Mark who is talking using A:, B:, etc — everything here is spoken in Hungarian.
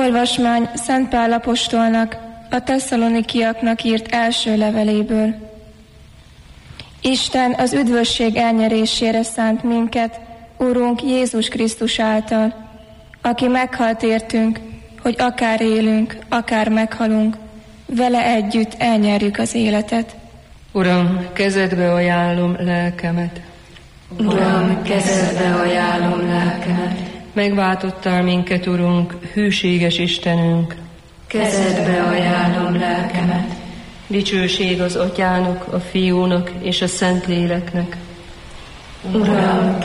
A: Olvasmány Szent Pál apostolnak a tesszalonikiaknak írt első leveléből. Isten az üdvösség elnyerésére szánt minket, Urunk Jézus Krisztus által, aki meghalt értünk, hogy akár élünk, akár meghalunk, vele együtt elnyerjük az életet.
B: Uram, kezedbe ajánlom lelkemet.
C: Uram, kezedbe ajánlom lelkemet.
B: Megváltottál minket, Urunk, hűséges Istenünk.
C: Kezedbe ajánlom lelkemet.
B: Dicsőség az Atyának, a Fiúnak és a Szentléleknek.
C: Uram,